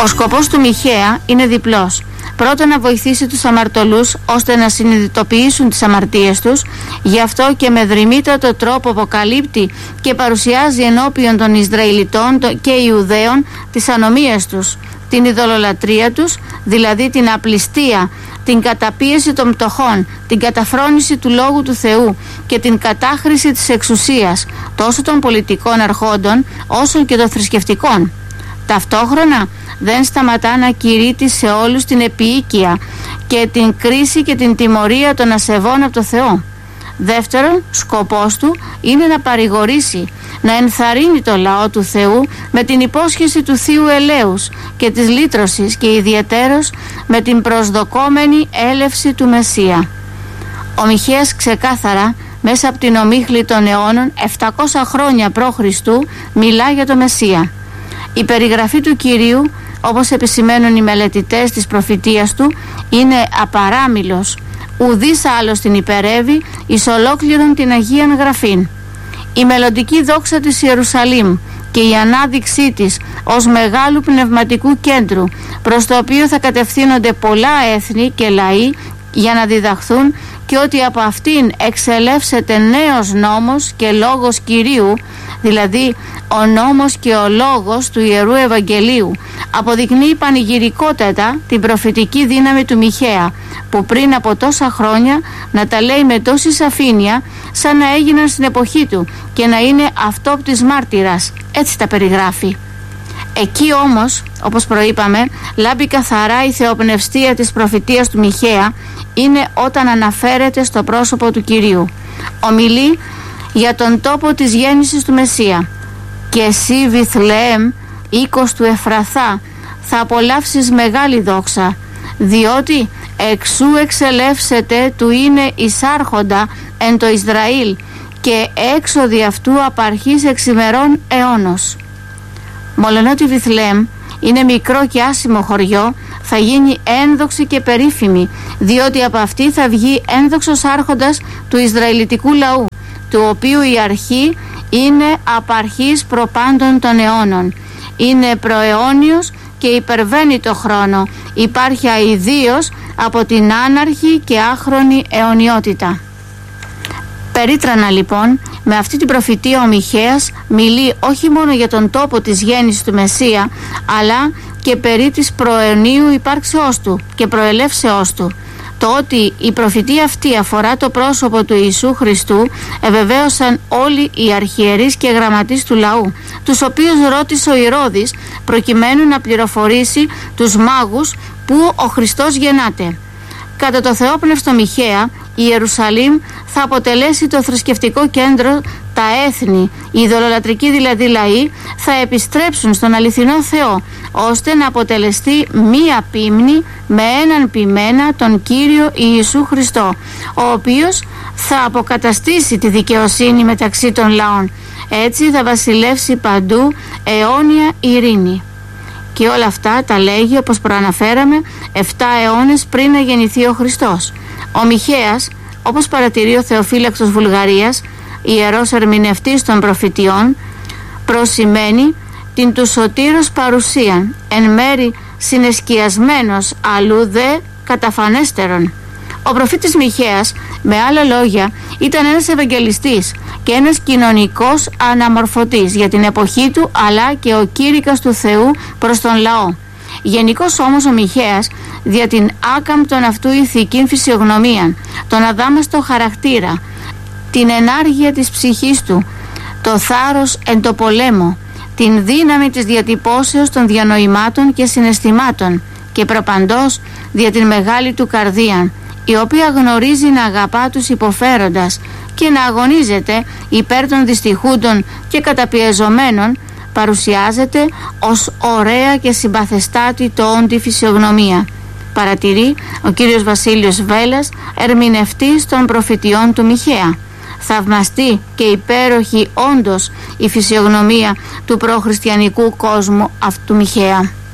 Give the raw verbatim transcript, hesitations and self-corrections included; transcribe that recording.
Ο σκοπός του Μιχαία είναι διπλός. Πρώτον, να βοηθήσει τους αμαρτωλούς ώστε να συνειδητοποιήσουν τις αμαρτίες τους. Γι' αυτό και με δρυμύτατο τρόπο αποκαλύπτει και παρουσιάζει ενώπιον των Ισραηλιτών και Ιουδαίων τις ανομίες τους, την ειδωλολατρία τους, δηλαδή την απληστία, την καταπίεση των πτωχών, την καταφρόνηση του Λόγου του Θεού και την κατάχρηση της εξουσίας, τόσο των πολιτικών αρχόντων όσο και των θρησκευτικών. Ταυτόχρονα δεν σταματά να κηρύττει σε όλους την επίοικια και την κρίση και την τιμωρία των ασεβών από το Θεό. Δεύτερον, σκοπός του είναι να παρηγορήσει, να ενθαρρύνει το λαό του Θεού με την υπόσχεση του Θείου ελέους και της λύτρωσης και ιδιαιτέρως με την προσδοκόμενη έλευση του Μεσσία. Ο Μιχαίας ξεκάθαρα μέσα από την ομίχλη των αιώνων, επτακόσια χρόνια π.Χ. μιλά για το Μεσσία. Η περιγραφή του Κυρίου, όπως επισημαίνουν οι μελετητές της προφητείας του, είναι απαράμιλος. Ουδής άλλος την υπερεύει εις ολόκληρον την Αγίαν Γραφήν. Η μελλοντική δόξα της Ιερουσαλήμ και η ανάδειξή της ως μεγάλου πνευματικού κέντρου, προς το οποίο θα κατευθύνονται πολλά έθνη και λαοί για να διδαχθούν, και ότι από αυτήν εξελεύσεται νέος νόμος και λόγος Κυρίου, δηλαδή ο νόμος και ο λόγος του Ιερού Ευαγγελίου, αποδεικνύει πανηγυρικότατα την προφητική δύναμη του Μιχαία, που πριν από τόσα χρόνια να τα λέει με τόση σαφήνεια σαν να έγιναν στην εποχή του και να είναι αυτόπτης μάρτυρας. Έτσι τα περιγράφει. Εκεί όμως, όπως προείπαμε, λάμπει καθαρά η θεοπνευστία της προφητείας του Μιχαία, είναι όταν αναφέρεται στο πρόσωπο του Κυρίου. Ομιλεί για τον τόπο της γέννησης του Μεσσία. «Και εσύ, Βιθλεέμ, οίκος του Εφραθά, θα απολαύσεις μεγάλη δόξα, διότι εξού εξελεύσεται του είναι εισάρχοντα εν το Ισραήλ και έξω δι' αυτού απαρχής εξημερών αιώνος». Μολονότι Βιθλεέμ είναι μικρό και άσημο χωριό, θα γίνει ένδοξη και περίφημη, διότι από αυτή θα βγει ένδοξος άρχοντας του Ισραηλιτικού λαού, του οποίου η αρχή είναι απαρχής προπάντων των αιώνων. Είναι προαιώνιος και υπερβαίνει το χρόνο, υπάρχει αηδίως από την άναρχη και άχρονη αιωνιότητα. Περίτρανα λοιπόν, με αυτή την προφητεία ο Μιχαίας μιλεί όχι μόνο για τον τόπο της γέννησης του Μεσσία, αλλά και περί της προαιωνίου υπάρξεώς του και προελεύσεώς του. Το ότι η προφητεία αυτή αφορά το πρόσωπο του Ιησού Χριστού εβεβαίωσαν όλοι οι αρχιερείς και γραμματείς του λαού, τους οποίους ρώτησε ο Ηρώδης προκειμένου να πληροφορήσει τους μάγους που ο Χριστός γεννάται. Κατά το θεόπνευστο Μιχαία, η Ιερουσαλήμ θα αποτελέσει το θρησκευτικό κέντρο, τα έθνη, οι ειδωλολατρικοί δηλαδή λαοί, θα επιστρέψουν στον αληθινό Θεό, ώστε να αποτελεστεί μία ποίμνη με έναν ποιμένα τον Κύριο Ιησού Χριστό, ο οποίος θα αποκαταστήσει τη δικαιοσύνη μεταξύ των λαών. Έτσι θα βασιλεύσει παντού αιώνια ειρήνη. Και όλα αυτά τα λέγει, όπως προαναφέραμε, εφτά αιώνες πριν να γεννηθεί ο Χριστός. Ο Μιχαίας, όπως παρατηρεί ο Θεοφύλακτος Βουλγαρίας, ιερός ερμηνευτής των προφητιών, προσημαίνει την του σωτήρος παρουσία, εν μέρη συνεσκιασμένος, αλλού δε καταφανέστερον. Ο προφήτης Μιχαίας, με άλλα λόγια, ήταν ένας Ευαγγελιστής και ένας κοινωνικός αναμορφωτής για την εποχή του, αλλά και ο κήρυκας του Θεού προς τον λαό. Γενικώς όμως ο Μιχαίας, δια την άκαμπτον αυτού ηθική φυσιογνωμία, τον αδάμαστο χαρακτήρα, την ενάργεια της ψυχής του, το θάρρος εν το πολέμο, την δύναμη της διατυπώσεως των διανοημάτων και συναισθημάτων και προπαντός δια την μεγάλη του καρδία, η οποία γνωρίζει να αγαπά τους υποφέροντας και να αγωνίζεται υπέρ των δυστυχούντων και καταπιεζομένων, παρουσιάζεται ως ωραία και συμπαθεστάτη το όντι φυσιογνωμία. Παρατηρεί ο κύριος Βασίλειος Βέλλας, ερμηνευτής των προφητιών του Μιχαία. Θαυμαστή και υπέροχη όντως η φυσιογνωμία του προχριστιανικού κόσμου αυτού Μιχαία.